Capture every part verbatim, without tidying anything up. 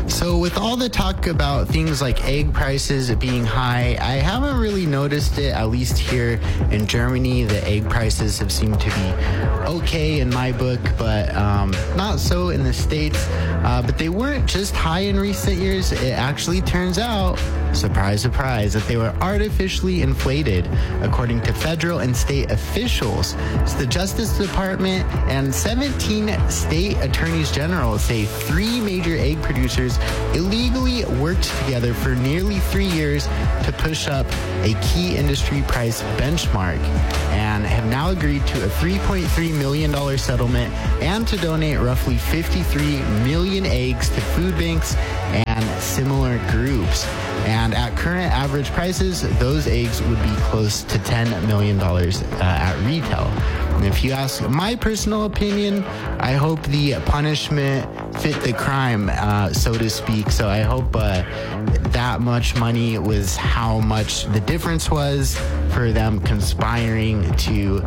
So with all the talk about things like egg prices being high, I haven't really noticed it, at least here in Germany. The egg prices have seemed to be okay in my book, but um, not so in the States. Uh, but they weren't just high in recent years. It actually turns out, surprise, surprise, that they were artificially inflated, according to federal and state officials. So the Justice Department and seventeen state attorneys general say three major egg producers illegally worked together for nearly three years to push up a key industry price benchmark, and have now agreed to a three point three million dollars settlement and to donate roughly fifty-three million eggs to food banks and similar groups. And at current average prices, those eggs would be close to ten million dollars uh, at retail. And if you ask my personal opinion, I hope the punishment fit the crime, uh, so to speak. So I hope uh, that much money was how much the difference was for them conspiring to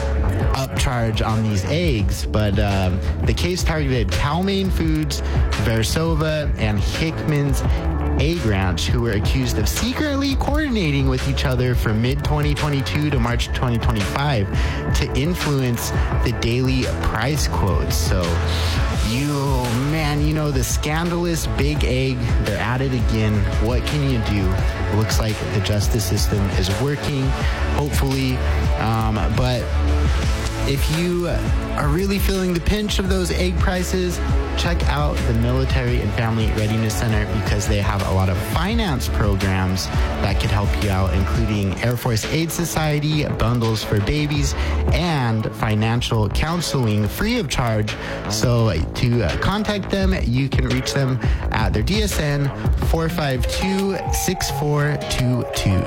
upcharge on these eggs. But um, the case targeted Cal-Maine Foods, Versova, and Hickman's Egg Ranch, who were accused of secretly coordinating with each other from mid twenty twenty-two to March twenty twenty-five to influence the daily price quotes. So you, man, you know, the scandalous big egg, they're at it again. What can you do? It looks like the justice system is working, hopefully. Um, but if you are really feeling the pinch of those egg prices, check out the Military and Family Readiness Center, because they have a lot of finance programs that could help you out, including Air Force Aid Society, bundles for babies, and financial counseling free of charge. So to uh, contact them, you can reach them at their D S N four five two, six four two two.